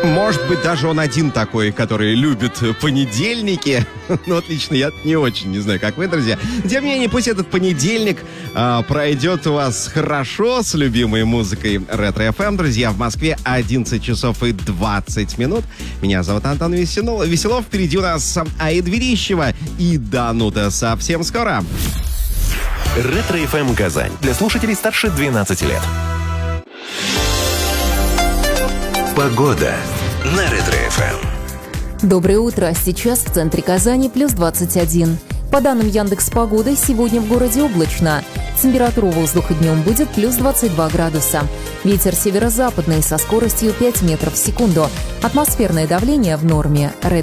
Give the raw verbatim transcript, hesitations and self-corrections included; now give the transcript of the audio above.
Может быть, даже он один такой, который любит понедельники. Ну, отлично, я не очень, не знаю, как вы, друзья. Тем не менее, пусть этот понедельник а, пройдет у вас хорошо с любимой музыкой Ретро эф эм. Друзья, в Москве одиннадцать часов и двадцать минут. Меня зовут Антон Веселов. Веселов. Впереди у нас Аида Верещева и Данута совсем скоро. Ретро эф эм Казань. Для слушателей старше двенадцати лет. Погода на Ретро эф эм. Доброе утро. Сейчас в центре Казани плюс двадцать один. По данным Яндекс.Погоды, сегодня в городе облачно. Температура воздуха днем будет плюс двадцать два градуса. Ветер северо-западный со скоростью пять метров в секунду. Атмосферное давление в норме.